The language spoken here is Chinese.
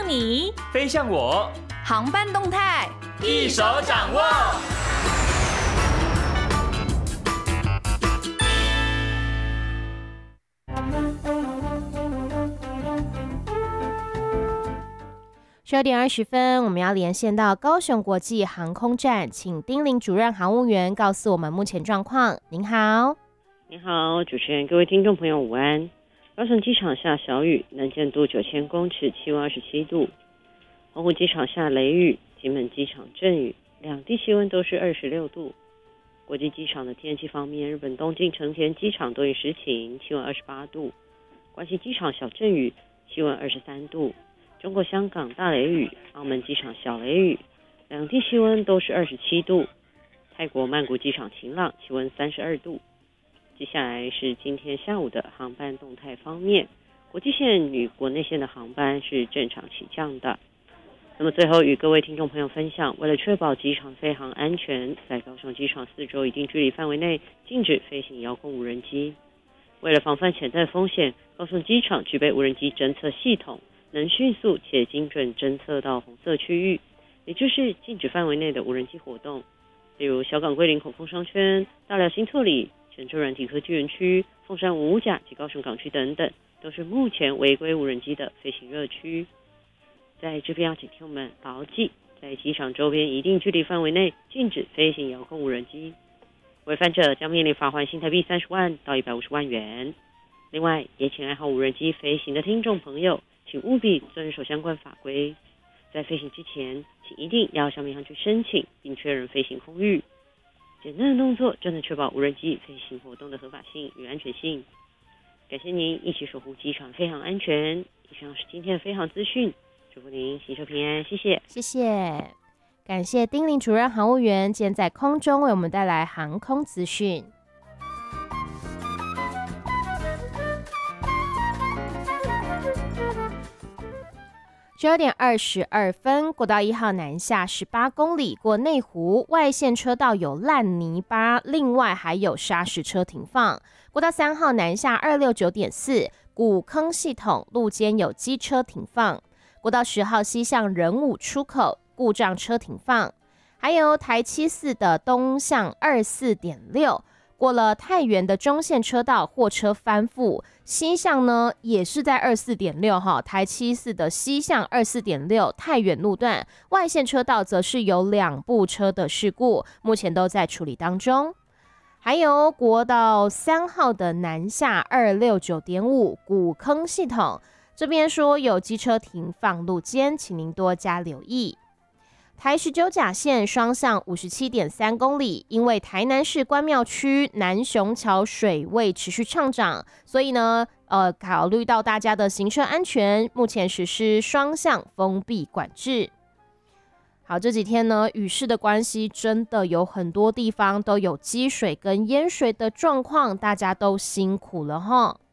你， 飞向我， 航班动态一手掌握。 12点20分，我们要连线到高雄国际航空站，请丁玲主任航务员告诉我们目前状况。您好。 您好，主持人，各位听众朋友，午安。高雄机场下小雨，能见度9000公尺，气温27度。澎湖机场下雷雨，金门机场阵雨，两地气温都是26度。国际机场的天气方面，日本东京成田机场多云时晴，气温28度。关西机场小阵雨，气温23度。中国香港大雷雨，澳门机场小雷雨，两地气温都是27度。泰国曼谷机场晴朗，气温32度。接下来是今天下午的航班动态方面，国际线与国内线的航班是正常起降的。那么最后与各位听众朋友分享，为了确保机场飞航安全，在高雄机场4周一定距离范围内禁止飞行遥控无人机。为了防范潜在风险，高雄机场具备无人机侦测系统，能迅速且精准侦测到红色区域，也就是禁止范围内的无人机活动，例如小港桂林口风商圈、大寮新厝里、泉州软体科技园区、凤山五甲及高雄港区等等，都是目前违规无人机的飞行热区。在这边要请听众们牢记，在机场周边一定距离范围内禁止飞行遥控无人机，违反者将面临罚锾新台币30万到150万元。另外，也请爱好无人机飞行的听众朋友，请务必遵守相关法规。在飞行之前，请一定要向民航局申请，并确认飞行空域。简单的动作就能确保无人机飞行活动的合法性与安全性。感谢您一起守护机场飞航安全。以上是今天的飞航资讯，祝福您行车平安，谢谢。 谢谢，感谢丁玲主任航务员今天在空中为我们带来航空资讯。12点22分，国道1号南下18公里过内湖，外线车道有烂泥巴，另外还有砂石车停放。国道3号南下269.4，古坑系统路肩有机车停放。国道10号西向仁武出口故障车停放。还有台74的东向24.6。过了太原的中线车道，货车翻覆，西向呢也是在24.6哈，台74的西向24.6太原路段，外线车道则是有2部车的事故，目前都在处理当中。还有国道3号的南下269.5古坑系统，这边说有机车停放路肩，请您多加留意。台19甲线双向57.3公里，因为台南市关庙区南雄桥水位持续上涨，所以呢，考虑到大家的行车安全，目前实施双向封闭管制。好，这几天呢，雨势的关系，真的有很多地方都有积水跟淹水的状况，大家都辛苦了齁。